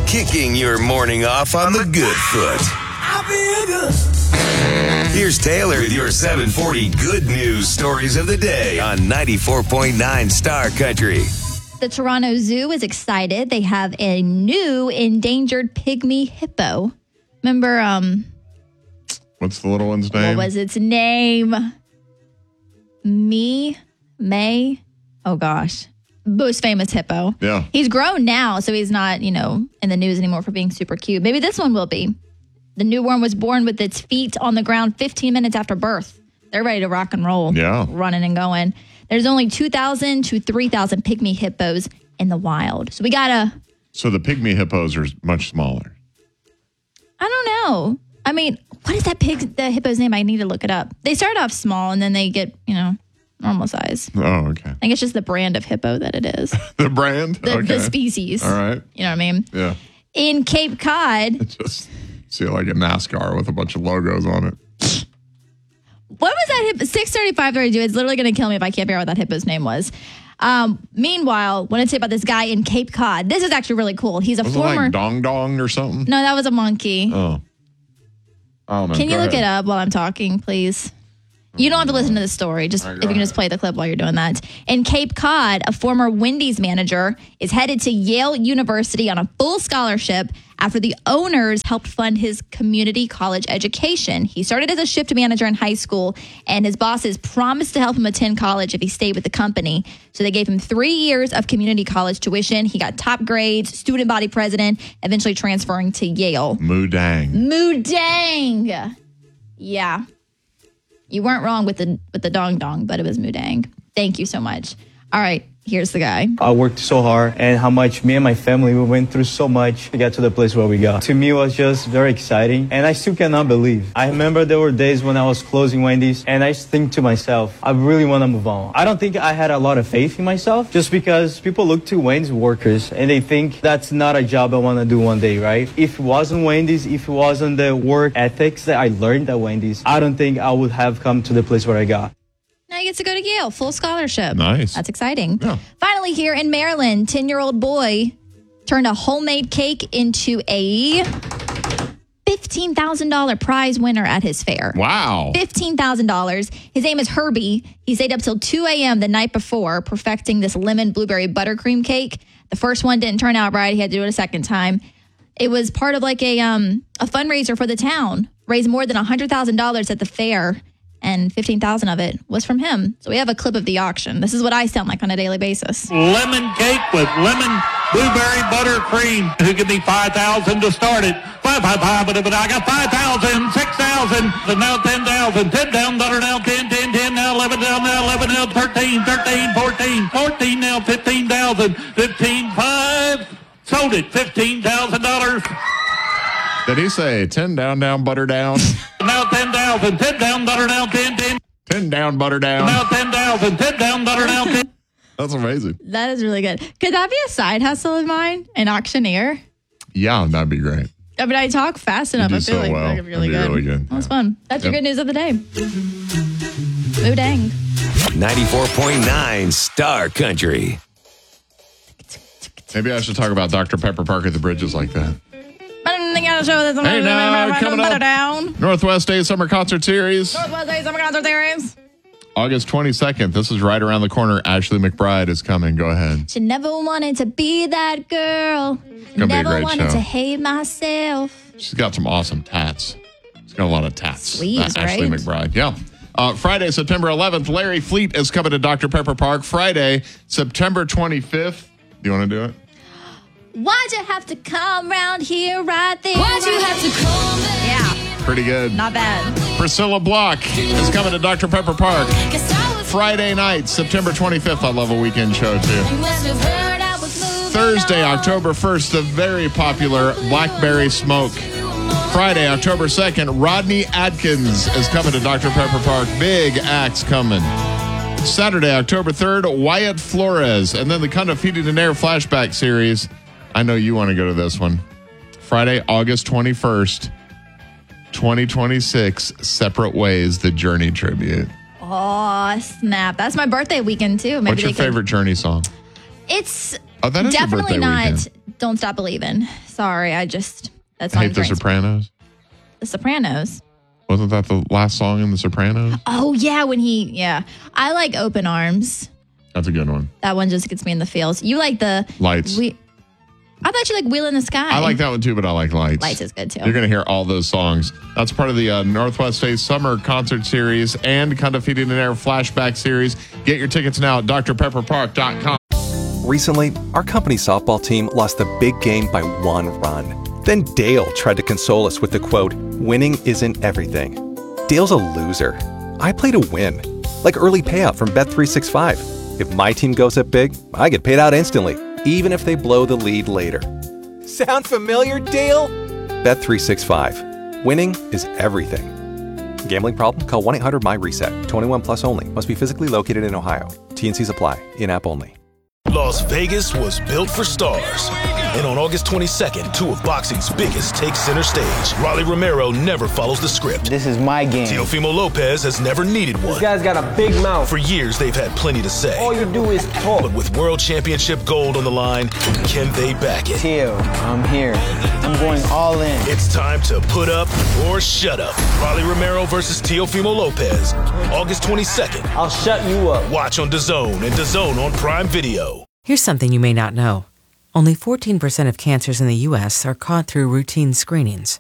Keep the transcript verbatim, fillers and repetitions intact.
kicking your morning off on the good foot. I feel good. Here's Taylor with your seven forty good news stories of the day on ninety-four point nine Star Country. The Toronto Zoo is excited. They have a new endangered pygmy hippo. Remember, um... What's the little one's name? What was its name? Me? May? Oh, gosh. Most famous hippo. Yeah. He's grown now, so he's not, you know, in the news anymore for being super cute. Maybe this one will be. The new one was born with its feet on the ground fifteen minutes after birth. They're ready to rock and roll. Yeah. Running and going. There's only two thousand to three thousand pygmy hippos in the wild. So we got to... So the pygmy hippos are much smaller. I don't know. I mean, what is that pig, the hippo's name? I need to look it up. They start off small and then they get, you know, normal size. Oh, okay. I think it's just the brand of hippo that it is. The brand? The, okay. the species. All right. You know what I mean? Yeah. In Cape Cod. It's just see like a NASCAR with a bunch of logos on it. What was that hippo? six thirty-five thirty-two. It's literally going to kill me if I can't figure out what that hippo's name was. Um, meanwhile, I want to tell you about this guy in Cape Cod. This is actually really cool. He's a was former... it like Dong Dong or something? No, that was a monkey. Oh. I don't know. Can you Go look ahead. it up while I'm talking, please? You don't have to listen to the story. Just All right, if you can ahead. just play the clip while you're doing that. In Cape Cod, a former Wendy's manager is headed to Yale University on a full scholarship after the owners helped fund his community college education. He started as a shift manager in high school, and his bosses promised to help him attend college if he stayed with the company. So they gave him three years of community college tuition. He got top grades, student body president, eventually transferring to Yale. Moo dang. Moo dang. Yeah. You weren't wrong with the with the dong dong, but it was moo dang. Thank you so much. All right, here's the guy. I worked so hard, and how much me and my family, we went through so much to get to the place where we got. To me, it was just very exciting, and I still cannot believe. I remember there were days when I was closing Wendy's, and I think to myself, I really want to move on. I don't think I had a lot of faith in myself, just because people look to Wendy's workers, and they think that's not a job I want to do one day, right? If it wasn't Wendy's, if it wasn't the work ethics that I learned at Wendy's, I don't think I would have come to the place where I got. Now he gets to go to Yale, full scholarship. Nice. That's exciting. Yeah. Finally, here in Maryland, ten-year-old boy turned a homemade cake into a fifteen thousand dollars prize winner at his fair. Wow. fifteen thousand dollars. His name is Herbie. He stayed up till two a.m. the night before perfecting this lemon blueberry buttercream cake. The first one didn't turn out right. He had to do it a second time. It was part of like a um a fundraiser for the town. Raised more than one hundred thousand dollars at the fair. And fifteen thousand dollars of it was from him. So we have a clip of the auction. This is what I sound like on a daily basis. Lemon cake with lemon blueberry buttercream. Who give me five thousand to start it? Five, five, five, but I got five thousand, six thousand, so now ten thousand, ten down, dollar now, ten, ten, ten, now eleven down, now eleven now, thirteen, thirteen, fourteen, fourteen now, fifteen thousand, fifteen, five, sold it, fifteen thousand dollars. Did he say ten down, down, butter down? Now ten thousand, ten down, butter down, ten, ten. ten down, butter down. Now ten thousand, ten down, butter down, ten. That's amazing. That is really good. Could that be a side hustle of mine? An auctioneer? Yeah, that'd be great. I mean, I talk fast enough. do I feel so like well. that could be really That'd be good. really good. That's Yeah. fun. That's your Yep. good news of the day. Moo dang. ninety-four point nine Star Country. Maybe I should talk about Doctor Pepper Park at the Bridges like that. I didn't think I'd show this. Hey, now, coming up. down. Northwest Day Summer Concert Series. Northwest Day Summer Concert Series. August twenty-second. This is right around the corner. Ashley McBride is coming. Go ahead. She never wanted to be that girl. gonna be a Never great wanted show. to hate myself. She's got some awesome tats. She's got a lot of tats. Sleeves, Uh, Ashley right? McBride. Yeah. Uh, Friday, September eleventh, Larry Fleet is coming to Doctor Pepper Park. Friday, September twenty-fifth. Do you want to do it? Why'd you have to come round here right there? Why'd you have to come back? Yeah, Pretty good. not bad. Priscilla Block is coming to Doctor Pepper Park. Guess I was Friday night, September twenty-fifth. I love a weekend show, too. You must have heard I was moving Thursday, on. October first, the very popular Blackberry Smoke. Friday, October second, Rodney Atkins is coming to Doctor Pepper Park. Big acts coming. Saturday, October third, Wyatt Flores. And then the Kind of Heated and Air flashback series. I know you want to go to this one. Friday, August twenty-first, twenty twenty-six, Separate Ways, the Journey tribute. Oh, snap. That's my birthday weekend, too. Maybe What's your they could- favorite Journey song? It's Oh, that is your definitely birthday not weekend. Don't Stop Believing. Sorry, I just that I song. hate The Sopranos. The Sopranos. Wasn't that the last song in The Sopranos? Oh yeah, when he yeah. I like Open Arms. That's a good one. That one just gets me in the feels. You like the Lights. We, I thought you like Wheel in the Sky. I like that one too, but I like Lights. Lights is good too. You're going to hear all those songs. That's part of the uh, Northwest Face Summer Concert Series and Kind of Feeding an Air Flashback Series. Get your tickets now at D R pepper park dot com. Recently, our company softball team lost the big game by one run. Then Dale tried to console us with the quote, "Winning isn't everything." Dale's a loser. I play to win. Like early payout from Bet three sixty-five. If my team goes up big, I get paid out instantly, even if they blow the lead later. Sound familiar, Dale? Bet three sixty-five. Winning is everything. Gambling problem? Call one eight hundred my reset. twenty-one plus only. Must be physically located in Ohio. T N Cs apply. In-app only. Las Vegas was built for stars. And on August twenty-second, two of boxing's biggest take center stage. Rolly Romero never follows the script. This is my game. Teofimo Lopez has never needed one. This guy's got a big mouth. For years, they've had plenty to say. All you do is talk. But with World Championship gold on the line, can they back it? Teo, I'm here. I'm going all in. It's time to put up or shut up. Rolly Romero versus Teofimo Lopez. August twenty-second. I'll shut you up. Watch on DAZN and DAZN on Prime Video. Here's something you may not know. Only fourteen percent of cancers in the U S are caught through routine screenings.